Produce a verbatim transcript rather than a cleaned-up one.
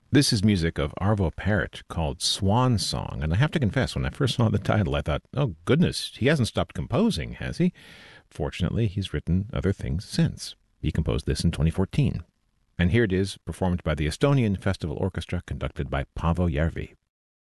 This is music of Arvo Pärt called Swan Song, and I have to confess, when I first saw the title, I thought, oh goodness, he hasn't stopped composing, has he? Fortunately, he's written other things since. He composed this in twenty fourteen. And here it is, performed by the Estonian Festival Orchestra, conducted by Paavo Järvi.